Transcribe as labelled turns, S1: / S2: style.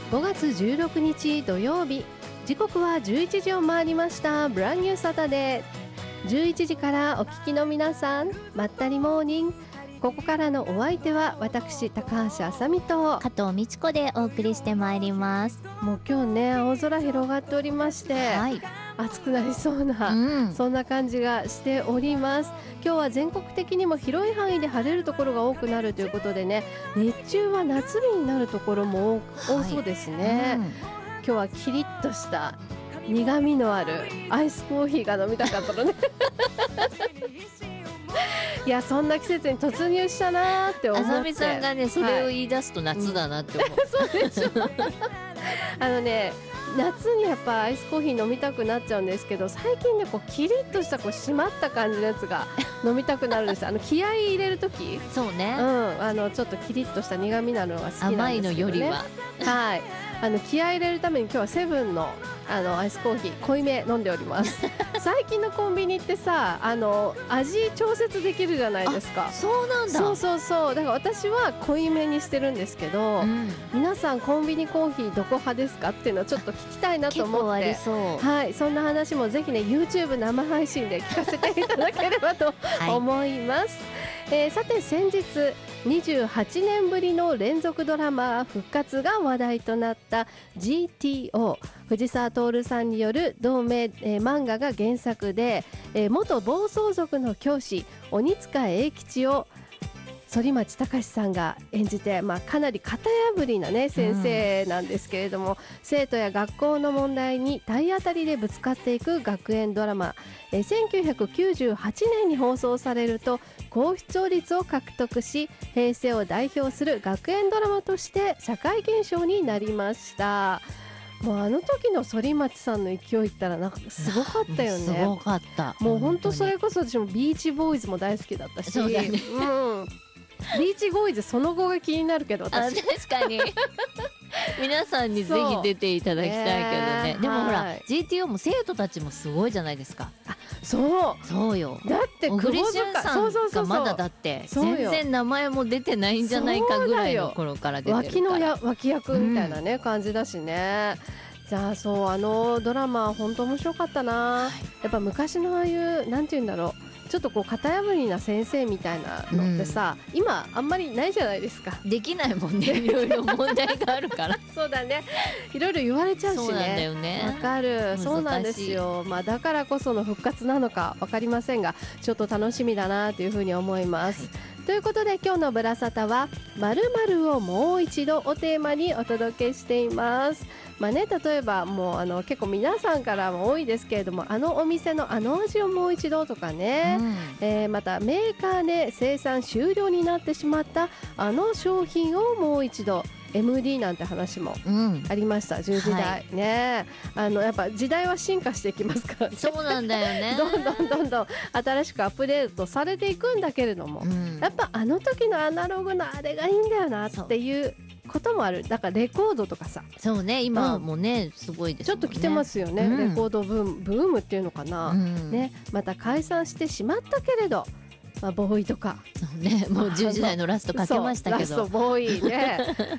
S1: 5月16日土曜日、時刻は11時を回りました。ブランニューサタデー、11時からお聞きの皆さん、まったりモーニング。ここからのお相手は私高橋あさみと
S2: 加藤美智子でお送りしてまいります。
S1: もう今日ね、青空広がっておりまして、はい、暑くなりそうな、そんな感じがしております。今日は全国的にも広い範囲で晴れるところが多くなるということでね、日中は夏日になるところも多そうですね。今日はキリッとした苦味のあるアイスコーヒーが飲みたかったのねいや、そんな季節に突入したなって思って、
S2: あさみさんがねそれを言い出すと夏だなって思う、
S1: そうでしょ夏にやっぱアイスコーヒー飲みたくなっちゃうんですけど、最近ねこうキリッとしたこう締まった感じのやつが飲みたくなるんです気合い入れるとき、
S2: そうね、
S1: ちょっとキリッとした苦味なのが好きなんですけどね。
S2: 甘いのよりは
S1: はい、気合い入れるために今日はセブンのアイスコーヒー濃いめ飲んでおります最近のコンビニってさ、味調節できるじゃないですか。
S2: そうなんだ。
S1: そうだから私は濃いめにしてるんですけど、皆さんコンビニコーヒーどこ派ですかっていうのをちょっと聞きたいなと思って、
S2: 結構ありそう、
S1: はい、そんな話もぜひね YouTube 生配信で聞かせていただければと思います、さて先日28年ぶりの連続ドラマ復活が話題となった GTO、 藤沢徹さんによる同名、漫画が原作で、元暴走族の教師鬼塚英吉を反町隆史さんが演じて、かなり型破りな、ね、先生なんですけれども、生徒や学校の問題に体当たりでぶつかっていく学園ドラマ、1998年に放送されると高視聴率を獲得し、平成を代表する学園ドラマとして社会現象になりました。もうあの時の反町さんの勢いったらなんかすごかったよね。
S2: すごかった。
S1: もう本当それこそ私もビーチボーイズも大好きだったし、
S2: そうだね、
S1: ビーチボーイズその後が気になるけど、私
S2: 確かに皆さんにぜひ出ていただきたいけどね。でもほら GTO も生徒たちもすごいじゃないですか。そうよ。
S1: だって
S2: 小栗旬さんがまだだって全然名前も出てないんじゃないかぐらいの頃から出てるから、
S1: 脇役みたいなね、感じだしね。じゃあドラマ本当面白かったな、やっぱ昔のああいうなんていうんだろう、ちょっとこう型破りな先生みたいなのってさ、今あんまりないじゃないですか。
S2: できないもんね、いろいろ問題があるから
S1: そうだね、いろいろ言われちゃうしね。
S2: そうなんだよね。
S1: わかる、そうなんですよ。だからこその復活なのかわかりませんが、ちょっと楽しみだなというふうに思います、ということで今日のブラサタは〇〇をもう一度をテーマにお届けしています。例えばもう結構皆さんからも多いですけれども、あのお店のあの味をもう一度とかね、またメーカーで生産終了になってしまったあの商品をもう一度、MD なんて話もありました、10時代、ね。やっぱ時代は進化していきますからね。
S2: そうなんだよね
S1: どんどん新しくアップデートされていくんだけれども、やっぱあの時のアナログのあれがいいんだよなっていうこともある。だからレコードとかさ、
S2: そうね、今もね、すごいですもんね。
S1: ちょっと来てますよね、レコードブームっていうのかな、ね。また解散してしまったけれど、ボーイとか、
S2: そうね、もう10時代のラストかけましたけど、
S1: ラストボーイね